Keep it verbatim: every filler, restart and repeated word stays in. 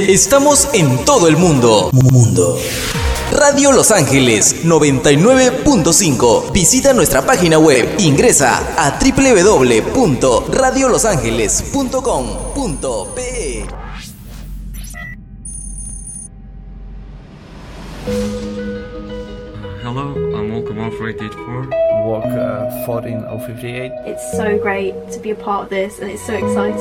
Estamos en todo el mundo. Mundo. Radio Los Ángeles noventa y nueve punto cinco. Visita nuestra página web. Ingresa a doble u doble u doble u punto radio los ángeles punto com punto pe. Hello, I'm Walker one four eight eight four. Walk uh, fourteen oh fifty-eight. It's so great to be a part of this, and it's so exciting.